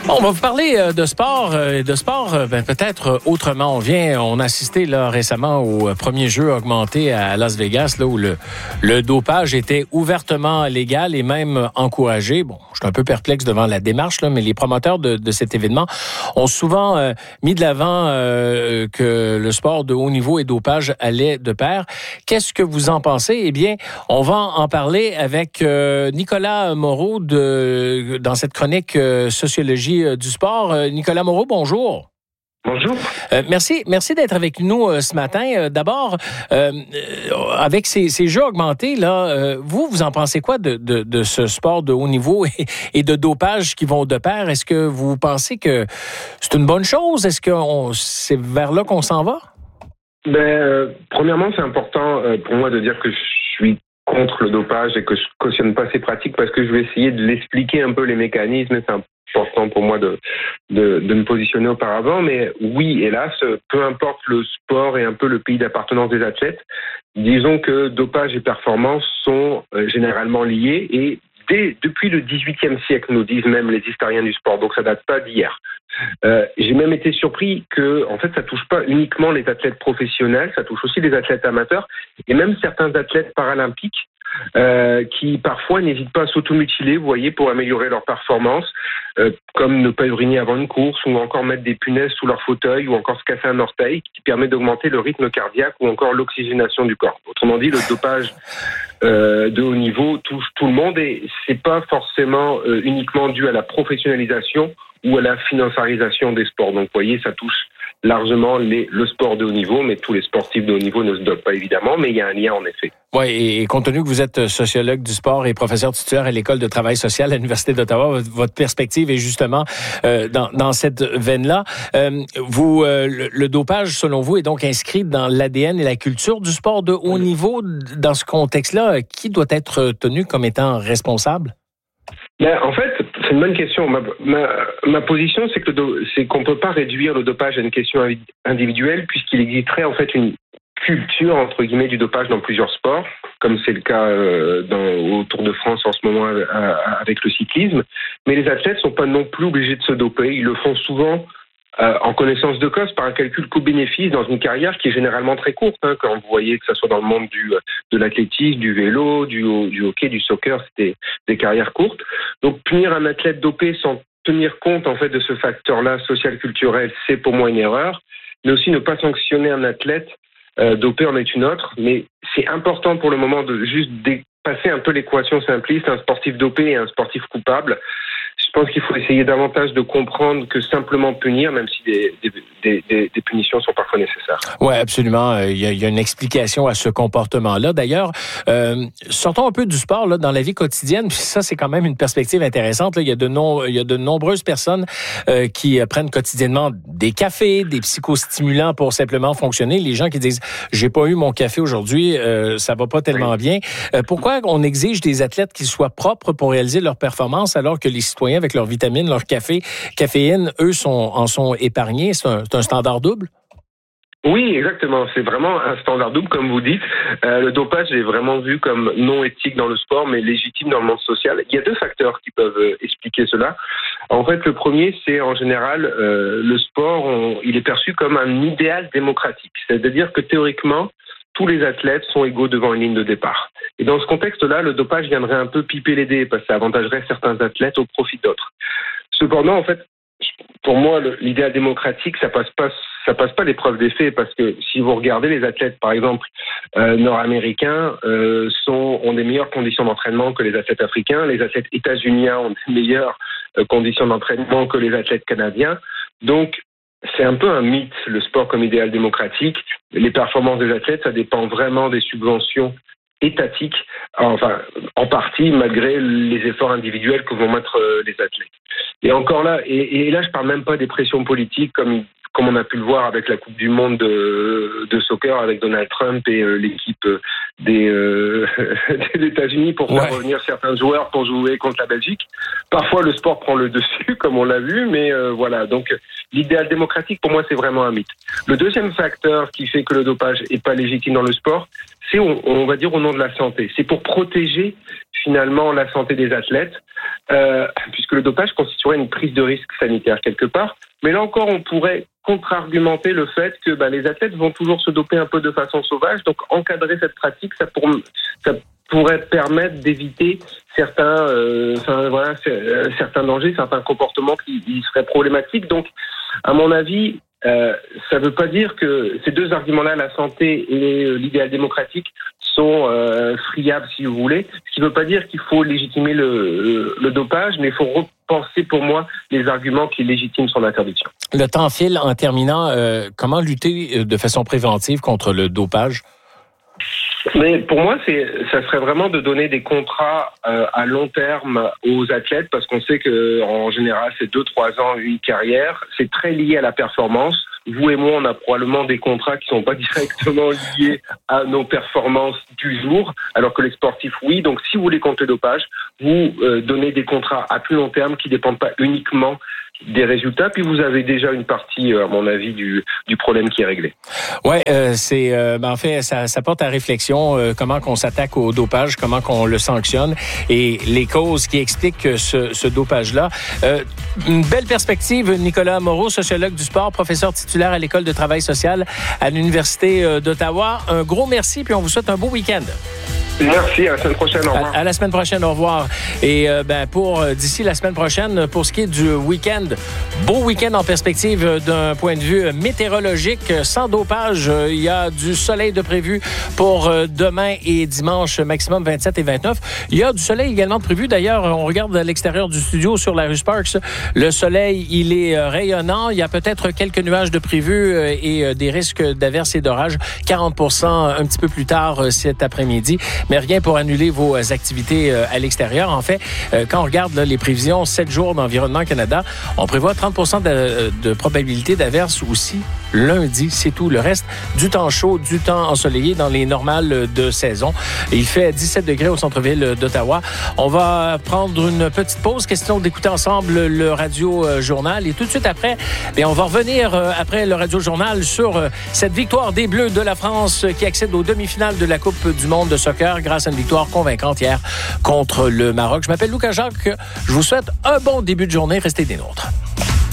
On va vous parler de sport, peut-être autrement. On a assisté là récemment au premier jeu augmenté à Las Vegas, là où le dopage était ouvertement légal et même encouragé. Bon, je suis un peu perplexe devant la démarche, là, mais les promoteurs de cet événement ont souvent mis de l'avant que le sport de haut niveau et dopage allaient de pair. Qu'est-ce que vous en pensez? Eh bien, on va en parler avec Nicolas Moreau dans cette chronique Sociologie du sport. Nicolas Moreau, bonjour. Bonjour. Merci d'être avec nous ce matin. D'abord, avec ces jeux augmentés, là, vous en pensez quoi de ce sport de haut niveau et de dopage qui vont de pair? Est-ce que vous pensez que c'est une bonne chose? Est-ce que c'est vers là qu'on s'en va? Premièrement, c'est important pour moi de dire que je suis contre le dopage et que je cautionne pas ces pratiques parce que je vais essayer de l'expliquer un peu les mécanismes. C'est important pour moi de me positionner auparavant. Mais oui, hélas, peu importe le sport et un peu le pays d'appartenance des athlètes, disons que dopage et performance sont généralement liés et depuis le XVIIIe siècle, nous disent même les historiens du sport, donc ça date pas d'hier. J'ai même été surpris que, en fait, ça touche pas uniquement les athlètes professionnels, ça touche aussi les athlètes amateurs et même certains athlètes paralympiques qui parfois n'hésitent pas à s'automutiler, vous voyez, pour améliorer leur performance, comme ne pas uriner avant une course ou encore mettre des punaises sous leur fauteuil ou encore se casser un orteil qui permet d'augmenter le rythme cardiaque ou encore l'oxygénation du corps. Autrement dit, le dopage de haut niveau touche tout le monde et c'est pas forcément uniquement dû à la professionnalisation ou à la financiarisation des sports. Donc, vous voyez, ça touche largement le sport de haut niveau, mais tous les sportifs de haut niveau ne se dopent pas évidemment, mais il y a un lien en effet. Oui, et compte tenu que vous êtes sociologue du sport et professeur titulaire à l'École de travail social à l'Université d'Ottawa, votre perspective est justement dans cette veine-là. Le dopage, selon vous, est donc inscrit dans l'ADN et la culture du sport de haut niveau. Dans ce contexte-là, qui doit être tenu comme étant responsable? En fait, c'est une bonne question. Ma position, c'est qu'on ne peut pas réduire le dopage à une question individuelle puisqu'il existerait en fait une culture, entre guillemets, du dopage dans plusieurs sports, comme c'est le cas au Tour de France en ce moment avec le cyclisme. Mais les athlètes ne sont pas non plus obligés de se doper. Ils le font souvent en connaissance de cause par un calcul coût-bénéfice dans une carrière qui est généralement très courte. Quand vous voyez que ce soit dans le monde de l'athlétisme, du vélo, du hockey, du soccer, c'est des carrières courtes. Donc punir un athlète dopé sans tenir compte en fait de ce facteur-là social-culturel, c'est pour moi une erreur. Mais aussi ne pas sanctionner un athlète dopé en est une autre. Mais c'est important pour le moment de juste dépasser un peu l'équation simpliste, un sportif dopé et un sportif coupable. Je pense qu'il faut essayer davantage de comprendre que simplement punir, même si des punitions sont parfois nécessaires. Oui, absolument. Il y a une explication à ce comportement-là. D'ailleurs, sortons un peu du sport là, dans la vie quotidienne. Puis ça, c'est quand même une perspective intéressante. Là. Il y a de nombreuses personnes qui prennent quotidiennement des cafés, des psychostimulants pour simplement fonctionner. Les gens qui disent « j'ai pas eu mon café aujourd'hui, ça va pas tellement bien ». Pourquoi on exige des athlètes qu'ils soient propres pour réaliser leur performance alors que les citoyens avec leurs vitamines, leur caféine, eux en sont épargnés? C'est un standard double? Oui, exactement. C'est vraiment un standard double, comme vous dites. Le dopage est vraiment vu comme non éthique dans le sport, mais légitime dans le monde social. Il y a deux facteurs qui peuvent expliquer cela. En fait, le premier, c'est en général le sport, il est perçu comme un idéal démocratique. C'est-à-dire que théoriquement, tous les athlètes sont égaux devant une ligne de départ. Et dans ce contexte-là, le dopage viendrait un peu piper les dés parce que ça avantagerait certains athlètes au profit d'autres. Cependant, en fait, pour moi, l'idéal démocratique, ça passe pas l'épreuve des faits parce que si vous regardez les athlètes, par exemple, nord-américains ont des meilleures conditions d'entraînement que les athlètes africains. Les athlètes états-uniens ont des meilleures conditions d'entraînement que les athlètes canadiens. Donc, c'est un peu un mythe, le sport comme idéal démocratique. Les performances des athlètes, ça dépend vraiment des subventions étatiques, enfin, en partie, malgré les efforts individuels que vont mettre les athlètes. Et encore là, et là, je parle même pas des pressions politiques comme on a pu le voir avec la Coupe du Monde de soccer avec Donald Trump et l'équipe des États-Unis pour faire revenir certains joueurs pour jouer contre la Belgique. Parfois, le sport prend le dessus, comme on l'a vu, mais voilà. Donc, l'idéal démocratique, pour moi, c'est vraiment un mythe. Le deuxième facteur qui fait que le dopage est pas légitime dans le sport, c'est, on va dire, au nom de la santé. C'est pour protéger finalement la santé des athlètes, puisque le dopage constituerait une prise de risque sanitaire quelque part. Mais là encore, on pourrait contre-argumenter le fait que les athlètes vont toujours se doper un peu de façon sauvage. Donc, encadrer cette pratique, ça pourrait permettre d'éviter certains dangers, certains comportements qui seraient problématiques. Donc, à mon avis, ça ne veut pas dire que ces deux arguments-là, la santé et l'idéal démocratique, sont friables, si vous voulez. Ce qui ne veut pas dire qu'il faut légitimer le dopage, mais il faut repenser, pour moi, les arguments qui légitiment son interdiction. Le temps file. En terminant, comment lutter de façon préventive contre le dopage? Mais pour moi, ça serait vraiment de donner des contrats à long terme aux athlètes, parce qu'on sait que en général, c'est 2-3 ans, une carrière. C'est très lié à la performance. Vous et moi, on a probablement des contrats qui sont pas directement liés à nos performances du jour, alors que les sportifs, oui. Donc, si vous voulez contre le dopage, vous donnez des contrats à plus long terme qui dépendent pas uniquement des résultats, puis vous avez déjà une partie, à mon avis, du problème qui est réglé. Ouais, en fait, ça porte à réflexion comment qu'on s'attaque au dopage, comment qu'on le sanctionne et les causes qui expliquent ce dopage-là. Une belle perspective, Nicolas Moreau, sociologue du sport, professeur titulaire à l'École de travail social à l'Université d'Ottawa. Un gros merci, puis on vous souhaite un beau week-end. Merci, à la semaine prochaine, au revoir. À la semaine prochaine, au revoir. Et d'ici la semaine prochaine, pour ce qui est du week-end, beau week-end en perspective d'un point de vue météorologique, sans dopage. Il y a du soleil de prévu pour demain et dimanche, maximum 27 et 29. Il y a du soleil également de prévu. D'ailleurs, on regarde à l'extérieur du studio sur la rue Sparks. Le soleil, il est rayonnant. Il y a peut-être quelques nuages de prévu et des risques d'averses et d'orages. 40% un petit peu plus tard cet après-midi. Mais rien pour annuler vos activités à l'extérieur. En fait, quand on regarde les prévisions, 7 jours d'Environnement Canada, on prévoit 30% de probabilité d'averse aussi lundi. C'est tout. Le reste, du temps chaud, du temps ensoleillé dans les normales de saison. Il fait 17 degrés au centre-ville d'Ottawa. On va prendre une petite pause. Question d'écouter ensemble le radio-journal. Et tout de suite après, on va revenir après le radio-journal sur cette victoire des Bleus de la France qui accède aux demi-finales de la Coupe du monde de soccer grâce à une victoire convaincante hier contre le Maroc. Je m'appelle Lucas Jacques. Je vous souhaite un bon début de journée. Restez des nôtres.